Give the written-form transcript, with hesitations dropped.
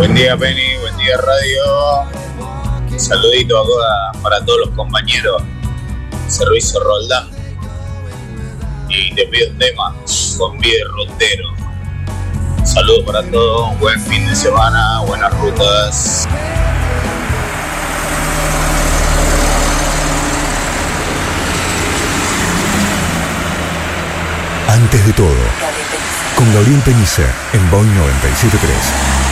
Buen día, Penny, buen día, radio. Un saludito acá para todos los compañeros. Servicio Roldán. Y te pido un tema con Vida Rotero. Saludos para todos, buen fin de semana, buenas rutas. Antes de todo, con Gabriel Penice en Boing 97.3.